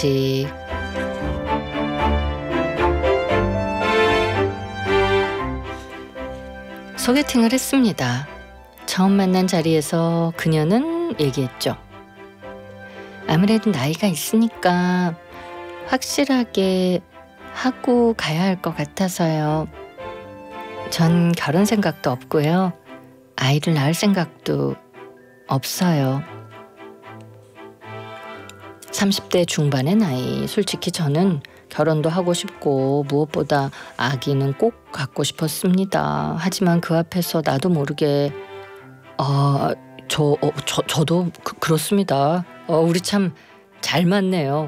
소개팅을 했습니다. 처음 만난 자리에서 그녀는 얘기했죠. 아무래도 나이가 있으니까 확실하게 하고 가야 할 것 같아서요. 전 결혼 생각도 없고요. 아이를 낳을 생각도 없어요. 30대 중반의 나이. 솔직히 저는 결혼도 하고 싶고 무엇보다 아기는 꼭 갖고 싶었습니다. 하지만 그 앞에서 나도 모르게 저도 그렇습니다. 우리 참 잘 맞네요.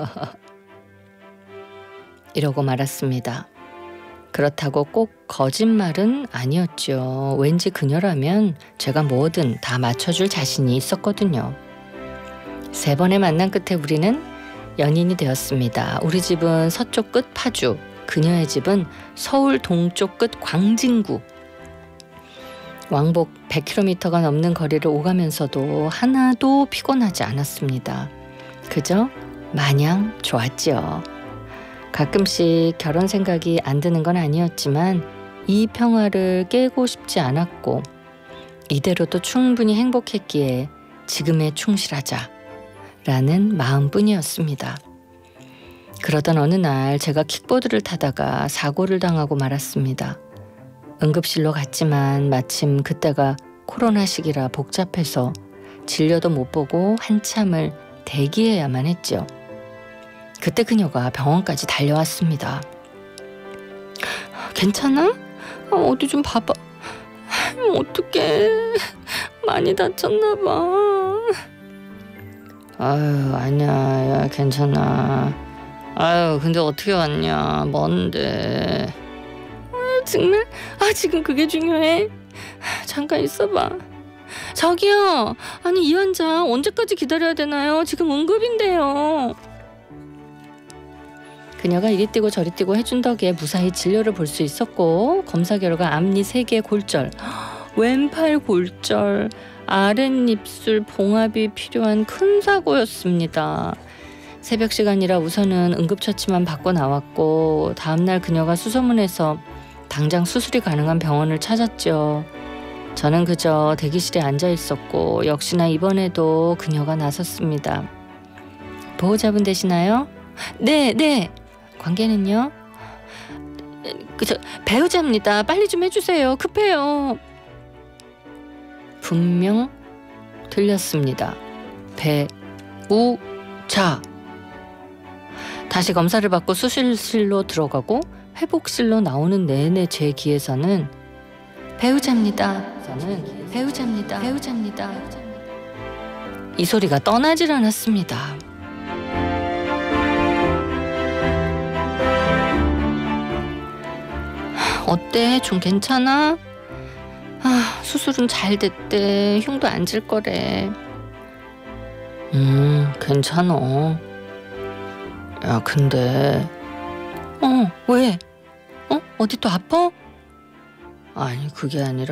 이러고 말았습니다. 그렇다고 꼭 거짓말은 아니었죠. 왠지 그녀라면 제가 뭐든 다 맞춰줄 자신이 있었거든요. 3번의 만남 끝에 우리는 연인이 되었습니다. 우리 집은 서쪽 끝 파주, 그녀의 집은 서울 동쪽 끝 광진구. 왕복 100km가 넘는 거리를 오가면서도 하나도 피곤하지 않았습니다. 그저 마냥 좋았지요. 가끔씩 결혼 생각이 안 드는 건 아니었지만 이 평화를 깨고 싶지 않았고 이대로도 충분히 행복했기에 지금에 충실하자 라는 마음뿐이었습니다. 그러던 어느 날 제가 킥보드를 타다가 사고를 당하고 말았습니다. 응급실로 갔지만 마침 그때가 코로나 시기라 복잡해서 진료도 못 보고 한참을 대기해야만 했죠. 그때 그녀가 병원까지 달려왔습니다. 괜찮아? 어디 좀 봐봐. 어떡해. 많이 다쳤나 봐. 아유, 아니야. 야, 괜찮아. 아유, 근데 어떻게 왔냐. 뭔데. 정말? 지금 그게 중요해? 잠깐 있어봐. 저기요. 아니, 이 환자 언제까지 기다려야 되나요? 지금 응급인데요. 그녀가 이리 뛰고 저리 뛰고 해준 덕에 무사히 진료를 볼 수 있었고 검사 결과 앞니 3개 골절, 왼팔 골절, 아랫입술 봉합이 필요한 큰 사고였습니다. 새벽 시간이라 우선은 응급처치만 받고 나왔고 다음날 그녀가 수소문해서 당장 수술이 가능한 병원을 찾았죠. 저는 그저 대기실에 앉아 있었고 역시나 이번에도 그녀가 나섰습니다. 보호자분 되시나요? 네. 관계는요? 배우자입니다. 빨리 좀 해주세요. 급해요. 분명 들렸습니다. 배우자. 다시 검사를 받고 수술실로 들어가고 회복실로 나오는 내내 제 귀에서는 배우자입니다. 저는 배우자입니다. 이 소리가 떠나질 않았습니다. 어때? 좀 괜찮아? 수술은 잘 됐대. 흉도 안 질 거래. 괜찮어. 야, 근데 왜? 어디 또 아파? 아니, 그게 아니라